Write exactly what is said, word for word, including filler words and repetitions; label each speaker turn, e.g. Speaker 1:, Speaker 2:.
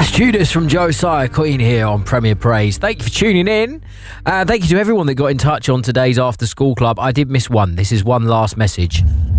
Speaker 1: That's Judas from Josiah Queen here on Premier Praise. Thank you for tuning in. Uh, thank you to everyone that got in touch on today's After School Club. I did miss one. This is one last message.